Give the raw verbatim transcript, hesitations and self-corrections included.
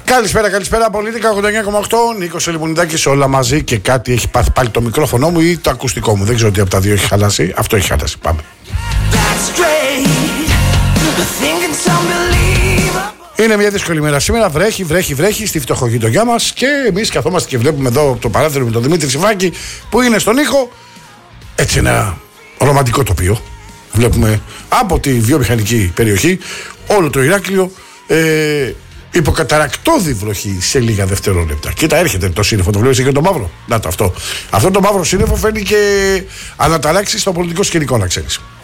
Καλησπέρα, καλησπέρα. Πολίτικα ογδόντα εννιά κόμμα οκτώ. Νίκος Ελιμουνιδάκης, όλα μαζί και κάτι έχει πάθει πάλι το μικρόφωνο μου ή το ακουστικό μου. Δεν ξέρω τι από τα δύο έχει χαλάσει. Αυτό έχει χαλάσει. Πάμε. Είναι μια δύσκολη μέρα σήμερα. Βρέχει, βρέχει, βρέχει στη φτωχογειτονιά μας και εμείς καθόμαστε και βλέπουμε εδώ το παράθυρο με τον Δημήτρη Σιβάκη που είναι στον ήχο. Έτσι ένα ρομαντικό τοπίο. Βλέπουμε από τη βιομηχανική περιοχή όλο το Ηράκλειο. Ε, υποκαταρακτώδη βροχή σε λίγα δευτερόλεπτα. Κοίτα, έρχεται το σύννεφο, το βλέπεις και το μαύρο. Να το αυτό. Αυτό το μαύρο σύννεφο φέρνει και αναταράξει στο πολιτικό σκηνικό, να ξέρεις.